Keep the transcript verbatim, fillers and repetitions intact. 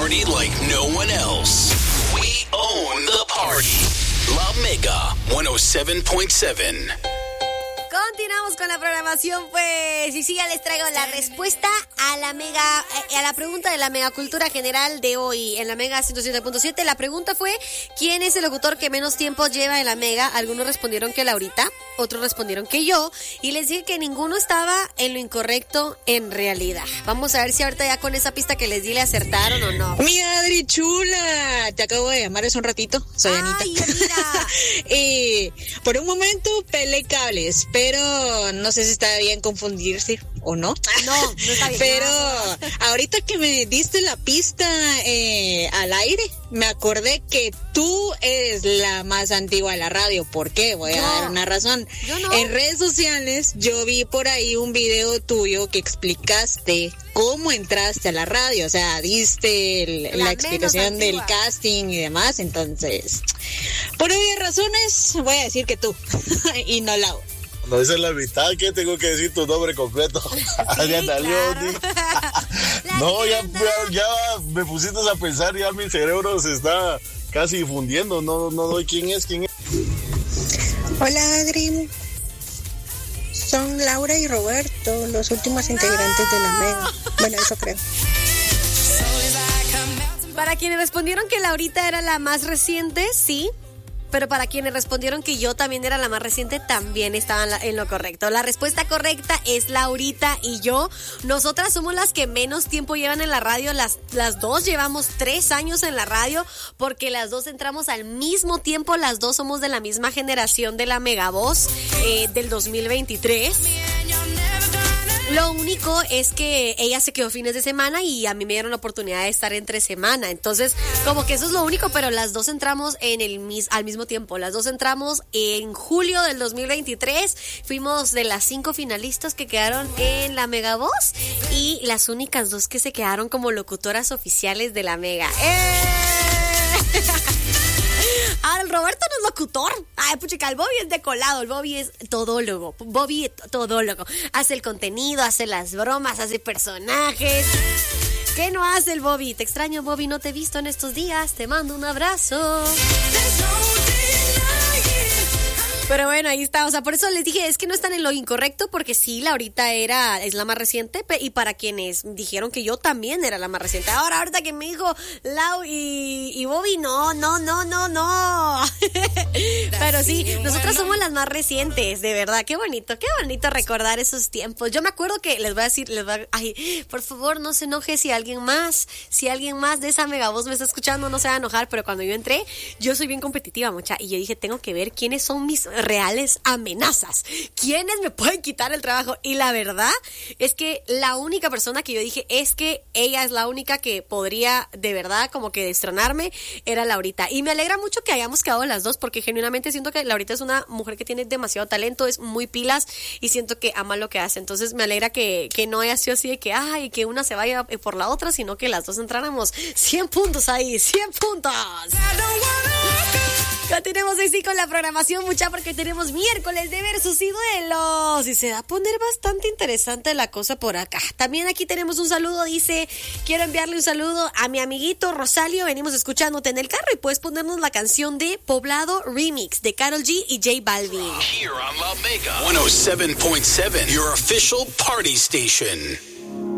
party like no one else. We own the party. La Mega one oh seven point seven. Continuamos con la programación, pues, y sí, ya les traigo la respuesta a la mega, a la pregunta de la megacultura general de hoy, en la Mega ciento siete punto siete. La pregunta fue, ¿quién es el locutor que menos tiempo lleva en la Mega? Algunos respondieron que Laurita, otros respondieron que yo, y les dije que ninguno estaba en lo incorrecto en realidad. Vamos a ver si ahorita ya con esa pista que les di le acertaron o no. Mi Adri chula, te acabo de llamar hace un ratito, soy Ay, Anita. mira. Y por un momento pelé cables, pero no sé si está bien confundirse o no. No, no está bien. Pero no. ahorita que me diste la pista eh, al aire, me acordé que tú eres la más antigua de la radio. ¿Por qué? Voy a No. dar una razón. Yo no. En redes sociales yo vi por ahí un video tuyo que explicaste cómo entraste a la radio. O sea, diste el- La la, explicación menos del antigua. casting y demás. Entonces, por obvias razones, voy a decir que tú y no Lau. Cuando dices la mitad, ¿qué tengo que decir tu nombre completo? Adriana Leoni. La No, ya, leyenda. ya, ya me pusiste a pensar, ya mi cerebro se está casi fundiendo. No, no doy quién es, quién es. Hola Adri, son Laura y Roberto, los últimos integrantes de la Mega. Bueno, eso creo. Para quienes respondieron que Laurita era la más reciente, sí. Pero para quienes respondieron que yo también era la más reciente, también estaban la- en lo correcto. La respuesta correcta es Laurita y yo. Nosotras somos las que menos tiempo llevan en la radio. Las, las dos llevamos tres años en la radio porque las dos entramos al mismo tiempo. Las dos somos de la misma generación de la Megavoz eh, del dos mil veintitrés. Lo único es que ella se quedó fines de semana y a mí me dieron la oportunidad de estar entre semana. Entonces, como que eso es lo único, pero las dos entramos en el mis, al mismo tiempo. Las dos entramos en julio del dos mil veintitrés. Fuimos de las cinco finalistas que quedaron en la Megavoz y las únicas dos que se quedaron como locutoras oficiales de la Mega. ¡Eh! Ahora, el Roberto no es locutor. Ay, puchica, el Bobby es decolado. El Bobby es todólogo. Bobby es todólogo. Hace el contenido, hace las bromas, hace personajes. ¿Qué no hace el Bobby? Te extraño, Bobby. No te he visto en estos días. Te mando un abrazo. Pero bueno, ahí está. O sea, por eso les dije, es que no están en lo incorrecto, porque sí, Laurita era, es la más reciente, pe- y para quienes dijeron que yo también era la más reciente. Ahora, ahorita que me dijo Lau y, y Bobby, no, no, no, no, no. Pero sí, nosotras somos las más recientes, de verdad. Qué bonito, qué bonito recordar esos tiempos. Yo me acuerdo que, les voy a decir, les voy a, ay, por favor, no se enoje si alguien más, si alguien más de esa Megavoz me está escuchando, no se va a enojar, pero cuando yo entré, yo soy bien competitiva, mucha, y yo dije, tengo que ver quiénes son mis reales amenazas, quiénes me pueden quitar el trabajo. Y la verdad es que la única persona que yo dije es que ella es la única que podría de verdad como que destronarme era Laurita. Y me alegra mucho que hayamos quedado las dos, porque genuinamente siento que Laurita es una mujer que tiene demasiado talento, es muy pilas y siento que ama lo que hace. Entonces me alegra que, que no haya sido así de que ay, que una se vaya por la otra, sino que las dos entráramos cien puntos ahí, cien puntos. Continuemos así con la programación, mucha, porque tenemos miércoles de versus y duelos y se va a poner bastante interesante la cosa por acá. También aquí tenemos un saludo, dice, quiero enviarle un saludo a mi amiguito Rosalio, venimos escuchándote en el carro y puedes ponernos la canción de Poblado Remix de Karol G y J Balvin. Here on La Mega one oh seven point seven, your official party station.